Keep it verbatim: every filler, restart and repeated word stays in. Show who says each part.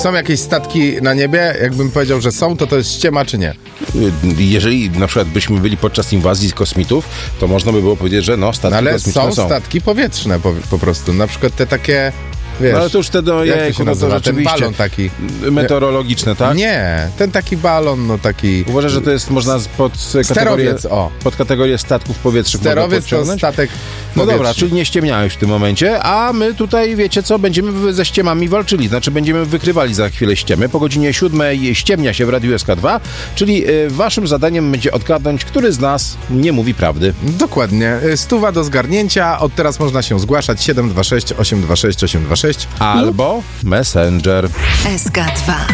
Speaker 1: są jakieś statki na niebie? Jakbym powiedział, że są, to to jest ściema, czy nie?
Speaker 2: Jeżeli na przykład byśmy byli podczas inwazji kosmitów, to można by było powiedzieć, że no, statki
Speaker 1: no, ale
Speaker 2: kosmiczne
Speaker 1: są.
Speaker 2: są.
Speaker 1: statki powietrzne po, po prostu. Na przykład te takie, wiesz...
Speaker 2: No ale to już wtedy,
Speaker 1: jak to
Speaker 2: jejku,
Speaker 1: się
Speaker 2: no to
Speaker 1: nazywa? Ten
Speaker 2: rzeczywiście
Speaker 1: balon taki.
Speaker 2: meteorologiczne, tak?
Speaker 1: Nie, ten taki balon, no taki...
Speaker 2: Uważasz, że to jest, można pod kategorię,
Speaker 1: Sterowiec, o.
Speaker 2: pod kategorię statków powietrznych
Speaker 1: Sterowiec to statek
Speaker 2: No dobra,
Speaker 1: powietrzny.
Speaker 2: czyli nie ściemniałeś w tym momencie, a my tutaj, wiecie co, będziemy ze ściemami walczyli, znaczy będziemy wykrywali za chwilę ściemy. Po godzinie siódmej ściemnia się w Radiu S K dwa, czyli y, waszym zadaniem będzie odgadnąć, który z nas nie mówi prawdy.
Speaker 1: Dokładnie. Stuwa do zgarnięcia. Od teraz można się zgłaszać siedem dwa sześć osiem dwa sześć osiem dwa sześć
Speaker 2: Albo Messenger.
Speaker 3: S K dwa.